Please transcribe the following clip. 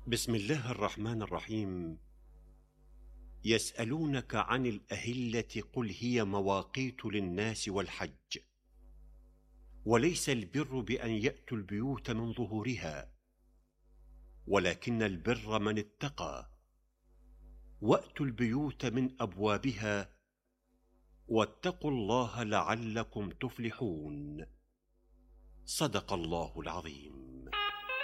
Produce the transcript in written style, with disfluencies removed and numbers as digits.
بسم الله الرحمن الرحيم. يسألونك عن الأهلة قل هي مواقيت للناس والحج، وليس البر بأن يأتوا البيوت من ظهورها، ولكن البر من اتقى. وأتوا البيوت من أبوابها، واتقوا الله لعلكم تفلحون. صدق الله العظيم.